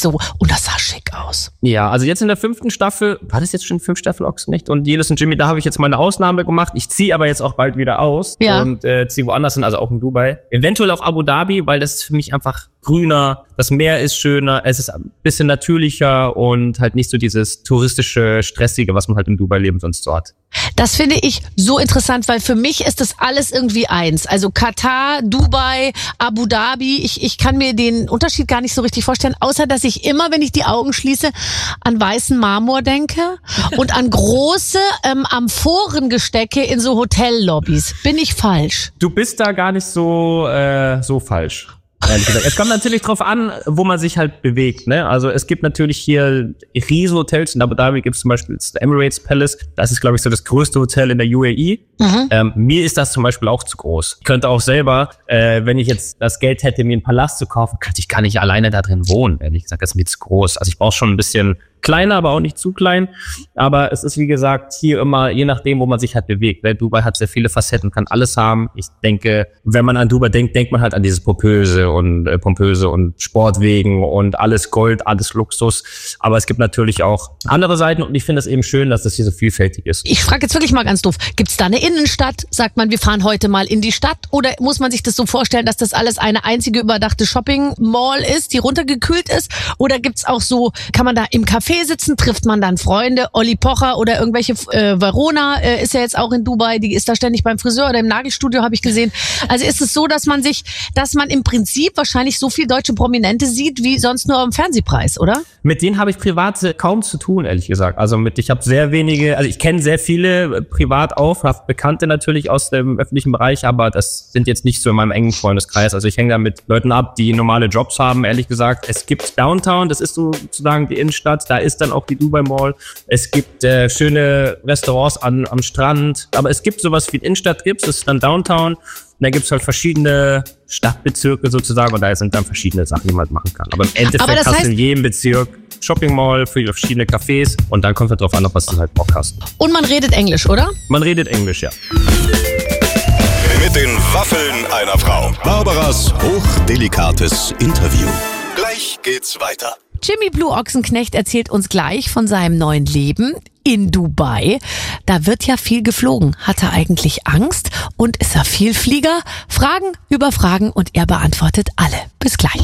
so. Und das sah schick aus. Ja, also jetzt in der 5. Staffel, war das jetzt schon 5 Staffeln Ochsenknecht und Jelis und Jimmy, da habe ich jetzt mal eine Ausnahme gemacht. Ich ziehe aber jetzt auch bald wieder aus und ziehe woanders hin, also auch in Dubai. Eventuell auch Abu Dhabi, weil das ist für mich einfach grüner, das Meer ist schöner, es ist ein bisschen natürlicher und halt nicht so dieses touristische, stressige, was man halt im Dubai-Leben sonst so hat. Das finde ich so interessant, weil für mich ist das alles irgendwie eins. Also Katar, Dubai, Abu Dhabi, ich kann mir den Unterschied gar nicht so richtig vorstellen, außer dass ich immer, wenn ich die Augen schließe, an weißen Marmor denke und an große Amphorengestecke in so Hotellobbys. Bin ich falsch? Du bist da gar nicht so falsch. Ehrlich gesagt. Es kommt natürlich drauf an, wo man sich halt bewegt, ne? Also es gibt natürlich hier Riesenhotels. In Abu Dhabi gibt es zum Beispiel das Emirates Palace. Das ist, glaube ich, so das größte Hotel in der UAE. Mir ist das zum Beispiel auch zu groß. Ich könnte auch selber, wenn ich jetzt das Geld hätte, mir einen Palast zu kaufen, könnte ich gar nicht alleine da drin wohnen. Ehrlich gesagt, das ist mir zu groß. Also ich brauche schon ein bisschen kleiner, aber auch nicht zu klein. Aber es ist, wie gesagt, hier immer, je nachdem, wo man sich halt bewegt. Dubai hat sehr viele Facetten, kann alles haben. Ich denke, wenn man an Dubai denkt, denkt man halt an dieses Pompöse und Sportwegen und alles Gold, alles Luxus. Aber es gibt natürlich auch andere Seiten und ich finde es eben schön, dass das hier so vielfältig ist. Ich frage jetzt wirklich mal ganz doof, gibt's da eine Innenstadt? Sagt man, wir fahren heute mal in die Stadt? Oder muss man sich das so vorstellen, dass das alles eine einzige überdachte Shopping-Mall ist, die runtergekühlt ist? Oder gibt's auch so, kann man da im Café sitzen, trifft man dann Freunde, Olli Pocher oder irgendwelche, Verona ist ja jetzt auch in Dubai, die ist da ständig beim Friseur oder im Nagelstudio, habe ich gesehen. Also ist es so, dass man im Prinzip wahrscheinlich so viel deutsche Prominente sieht, wie sonst nur am Fernsehpreis, oder? Mit denen habe ich privat kaum zu tun, ehrlich gesagt. Also ich habe sehr wenige, also ich kenne sehr viele privat auch, habe Bekannte natürlich aus dem öffentlichen Bereich, aber das sind jetzt nicht so in meinem engen Freundeskreis. Also ich hänge da mit Leuten ab, die normale Jobs haben, ehrlich gesagt. Es gibt Downtown, das ist sozusagen die Innenstadt, da ist dann auch die Dubai Mall. Es gibt schöne Restaurants am Strand, aber es gibt sowas wie Innenstadt das ist dann Downtown. Und da gibt's halt verschiedene Stadtbezirke sozusagen und da sind dann verschiedene Sachen, die man machen kann. Aber im Endeffekt hast du in jedem Bezirk Shopping Mall für verschiedene Cafés und dann kommt halt drauf an, auf was du halt Bock hast. Und man redet Englisch, oder? Man redet Englisch, ja. Mit den Waffeln einer Frau. Barbaras hochdelikates Interview. Gleich geht's weiter. Jimmy Blue Ochsenknecht erzählt uns gleich von seinem neuen Leben in Dubai. Da wird ja viel geflogen. Hat er eigentlich Angst? Und ist er Vielflieger? Fragen über Fragen und er beantwortet alle. Bis gleich.